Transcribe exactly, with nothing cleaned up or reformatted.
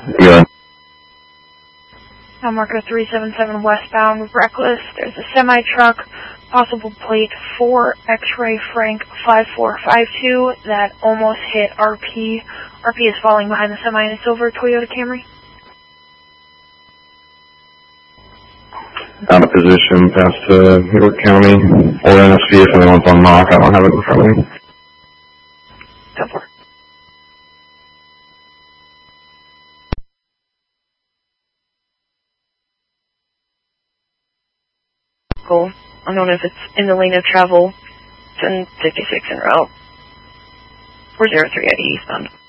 Yeah. Now marker three seven seven westbound, reckless. There's a semi-truck, possible plate four X-ray Frank five four five two that almost hit R P. R P is falling behind the semi in a silver Toyota Camry. Out of position past uh, York County or N S V if anyone's on knock. I don't have it in front of me. Go for it. I don't know if it's in the lane of travel, ten fifty-six en route, four zero three I D eastbound.